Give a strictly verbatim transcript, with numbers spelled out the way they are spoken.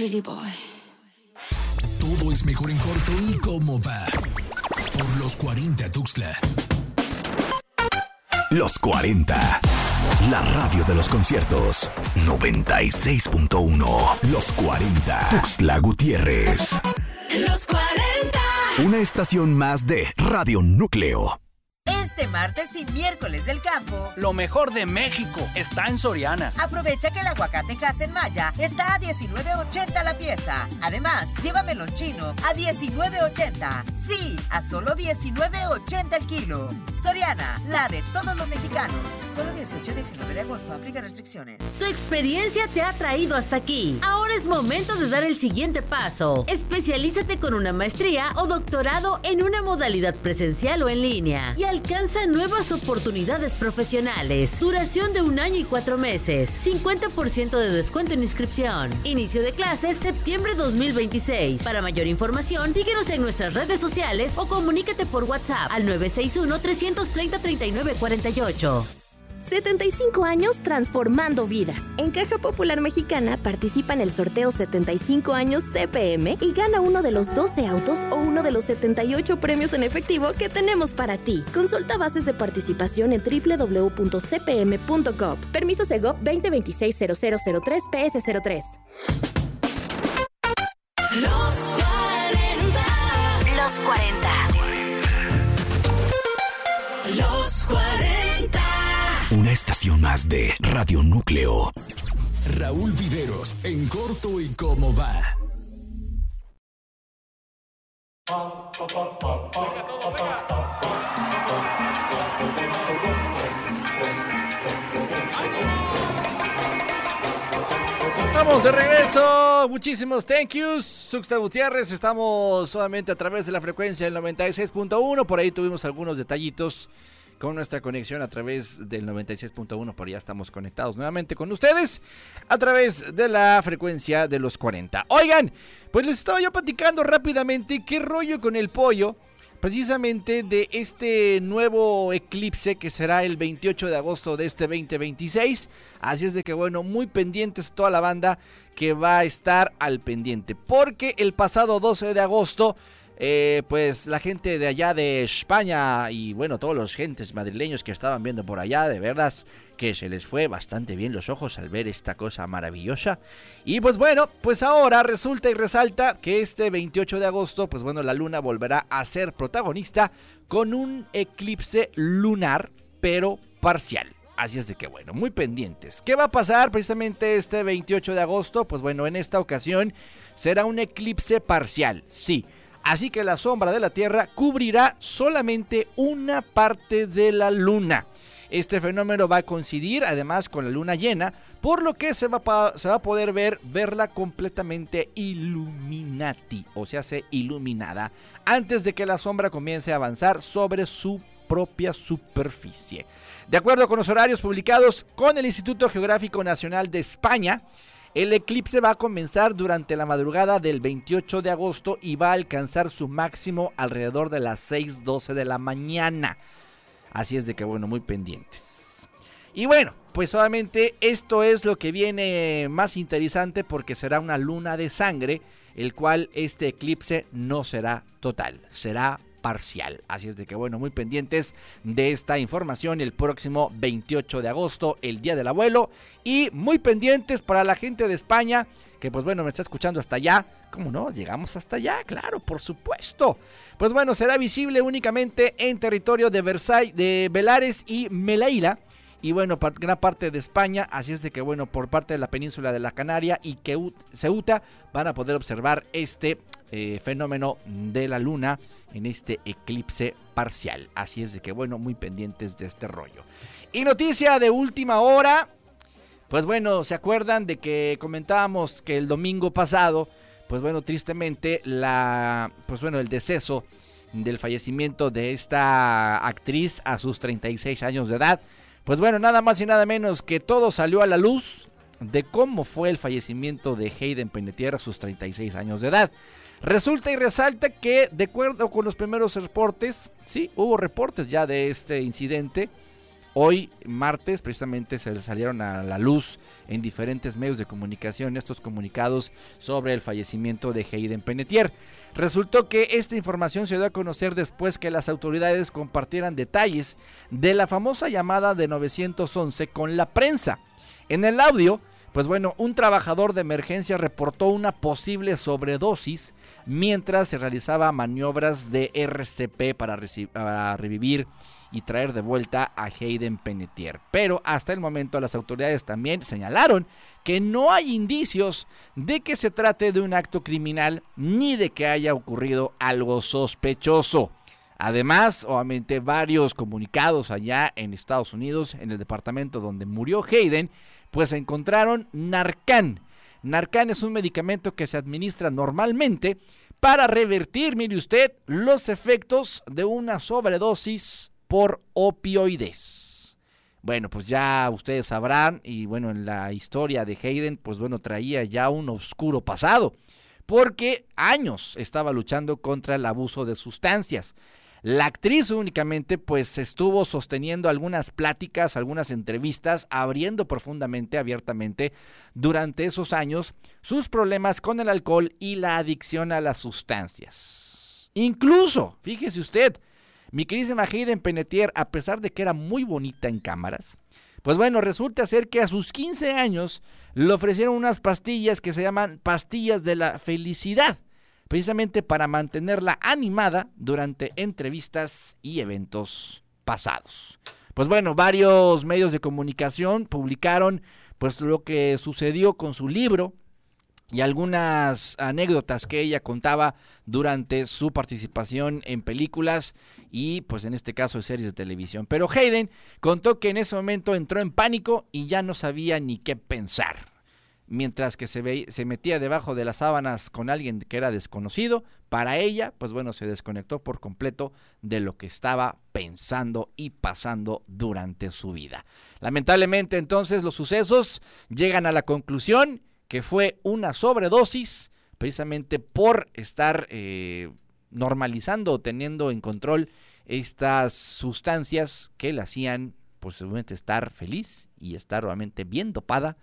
pretty boy. Todo es mejor en corto y cómo va. Por los cuarenta Tuxtla. Los cuarenta. La radio de los conciertos. noventa y seis punto uno. Los cuarenta. Tuxtla Gutiérrez. Los cuarenta. Una estación más de Radio Núcleo. Este martes y miércoles del campo, lo mejor de México está en Soriana. Aprovecha que el aguacate Hass Maya está a diecinueve ochenta la pieza. Además, lleva melón chino a diecinueve ochenta. Sí, a solo diecinueve ochenta el kilo. Soriana, la de todos los mexicanos. Solo dieciocho y diecinueve de agosto. Aplica restricciones. Tu experiencia te ha traído hasta aquí. Ahora es momento de dar el siguiente paso. Especialízate con una maestría o doctorado en una modalidad presencial o en línea y alcanza nuevas oportunidades profesionales. Duración de un año y cuatro meses. cincuenta por ciento de descuento en inscripción. Inicio de clases septiembre dos mil veintiséis. Para mayor información, síguenos en nuestras redes sociales o comunícate por WhatsApp al nueve seis uno, tres tres cero, tres nueve cuatro ocho. setenta y cinco años transformando vidas. En Caja Popular Mexicana participa en el sorteo setenta y cinco años C P M y gana uno de los doce autos o uno de los setenta y ocho premios en efectivo que tenemos para ti. Consulta bases de participación en doble u doble u doble u punto c p m punto gov. Permiso Segov veinte veintiséis cero cero cero tres P S cero tres. Los cuarenta. Los cuarenta. Los cuarenta. Una estación más de Radio Núcleo. Raúl Viveros en corto y cómo va. Estamos de regreso, muchísimos thank yous, Tuxtla Gutiérrez, estamos solamente a través de la frecuencia del noventa y seis punto uno, por ahí tuvimos algunos detallitos con nuestra conexión a través del noventa y seis punto uno, pero ya estamos conectados nuevamente con ustedes a través de la frecuencia de los cuarenta. Oigan, pues les estaba yo platicando rápidamente qué rollo con el pollo, precisamente de este nuevo eclipse que será el veintiocho de agosto de este veinte veintiséis, así es de que bueno, muy pendientes toda la banda que va a estar al pendiente, porque el pasado doce de agosto, Eh, pues la gente de allá de España y bueno, todos los gentes madrileños que estaban viendo por allá, de verdad que se les fue bastante bien los ojos al ver esta cosa maravillosa. Y pues bueno, pues ahora resulta y resalta que este veintiocho de agosto, pues bueno, la luna volverá a ser protagonista con un eclipse lunar, pero parcial. Así es de que bueno, muy pendientes. ¿Qué va a pasar precisamente este veintiocho de agosto? Pues bueno, en esta ocasión será un eclipse parcial, sí. Así que la sombra de la Tierra cubrirá solamente una parte de la luna. Este fenómeno va a coincidir además con la luna llena, por lo que se va, pa- se va a poder ver, verla completamente illuminati, o sea, se iluminada, antes de que la sombra comience a avanzar sobre su propia superficie. De acuerdo con los horarios publicados con el Instituto Geográfico Nacional de España, el eclipse va a comenzar durante la madrugada del veintiocho de agosto y va a alcanzar su máximo alrededor de las seis doce de la mañana. Así es de que bueno, muy pendientes. Y bueno, pues obviamente esto es lo que viene más interesante porque será una luna de sangre, el cual este eclipse no será total, será parcial. Así es de que bueno, muy pendientes de esta información el próximo veintiocho de agosto, el Día del Abuelo, y muy pendientes para la gente de España, que pues bueno, me está escuchando hasta allá. ¿Cómo no? Llegamos hasta allá, claro, por supuesto. Pues bueno, será visible únicamente en territorio de Versailles, de Baleares y Melaila, y bueno, para gran parte de España, así es de que bueno, por parte de la península de la Canaria y Ceuta van a poder observar este eh, fenómeno de la luna en este eclipse parcial. Así es de que bueno, muy pendientes de este rollo. Y noticia de última hora, pues bueno, ¿se acuerdan de que comentábamos que el domingo pasado, pues bueno, tristemente, la, pues bueno, el deceso del fallecimiento de esta actriz a sus treinta y seis años de edad? Pues bueno, nada más y nada menos que todo salió a la luz de cómo fue el fallecimiento de Hayden Panettiere a sus treinta y seis años de edad. Resulta y resalta que, de acuerdo con los primeros reportes, sí, hubo reportes ya de este incidente, hoy martes precisamente se salieron a la luz en diferentes medios de comunicación estos comunicados sobre el fallecimiento de Hayden Panettiere. Resultó que esta información se dio a conocer después que las autoridades compartieran detalles de la famosa llamada de nueve once con la prensa. En el audio, pues bueno, un trabajador de emergencia reportó una posible sobredosis mientras se realizaba maniobras de R C P para, para revivir y traer de vuelta a Hayden Panettiere. Pero hasta el momento las autoridades también señalaron que no hay indicios de que se trate de un acto criminal ni de que haya ocurrido algo sospechoso. Además, obviamente, varios comunicados allá en Estados Unidos, en el departamento donde murió Hayden, pues encontraron Narcan. Narcan es un medicamento que se administra normalmente para revertir, mire usted, los efectos de una sobredosis por opioides. Bueno, pues ya ustedes sabrán, y bueno, en la historia de Hayden, pues bueno, traía ya un oscuro pasado, porque años estaba luchando contra el abuso de sustancias. La actriz únicamente pues estuvo sosteniendo algunas pláticas, algunas entrevistas, abriendo profundamente, abiertamente, durante esos años, sus problemas con el alcohol y la adicción a las sustancias. Incluso, fíjese usted, mi queridísima Hayden Panettiere, a pesar de que era muy bonita en cámaras, pues bueno, resulta ser que a sus quince años le ofrecieron unas pastillas que se llaman pastillas de la felicidad, precisamente para mantenerla animada durante entrevistas y eventos pasados. Pues bueno, varios medios de comunicación publicaron pues lo que sucedió con su libro y algunas anécdotas que ella contaba durante su participación en películas y pues en este caso series de televisión. Pero Hayden contó que en ese momento entró en pánico y ya no sabía ni qué pensar. Mientras que se, ve, se metía debajo de las sábanas con alguien que era desconocido, para ella, pues bueno, se desconectó por completo de lo que estaba pensando y pasando durante su vida. Lamentablemente, entonces, los sucesos llegan a la conclusión que fue una sobredosis, precisamente por estar eh, normalizando o teniendo en control estas sustancias que le hacían, posiblemente, estar feliz y estar realmente bien dopada